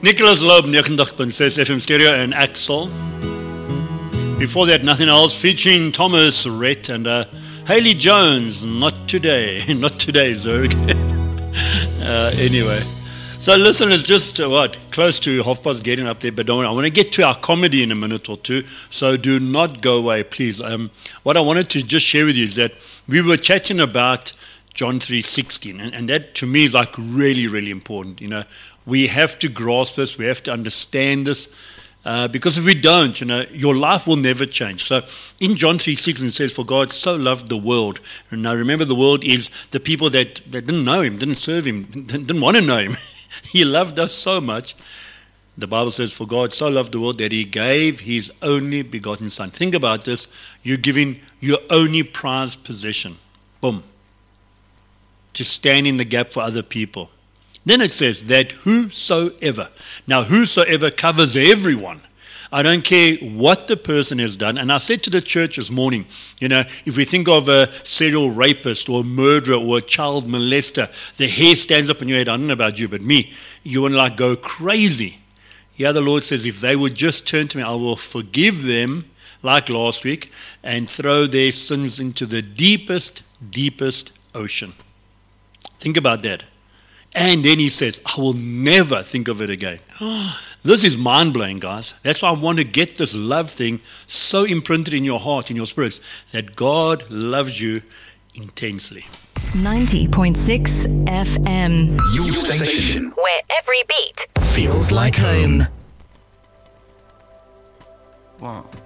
Nicholas Loeb, 90.6 FM stereo and Axel. Before that, Nothing Else, featuring Thomas Rhett and Haley Jones. Not today, Zerg. Anyway, so listen, it's just close to 8:30 getting up there, but don't worry, I want to get to our comedy in a minute or two, so do not go away, please. What I wanted to just share with you is that we were chatting about John 3:16, and that to me is like really, really important. You know, we have to grasp this, we have to understand this, because if we don't, your life will never change. So in John 3:16 it says, "For God so loved the world." And now remember, the world is the people that didn't know Him, didn't serve Him, didn't want to know Him. He loved us so much. The Bible says, "For God so loved the world that He gave His only begotten Son." Think about this. You're giving your only prized possession. Boom. To stand in the gap for other people. Then it says that whosoever. Now, whosoever covers everyone. I don't care what the person has done. And I said to the church this morning, if we think of a serial rapist or a murderer or a child molester, the hair stands up on your head. I don't know about you, but me, you want to go crazy. Here the Lord says, if they would just turn to me, I will forgive them, like last week, and throw their sins into the deepest, deepest ocean. Think about that. And then He says, I will never think of it again. This is mind-blowing, guys. That's why I want to get this love thing so imprinted in your heart, in your spirits, that God loves you intensely. 90.6 FM. Your station. Where every beat feels like home. Wow.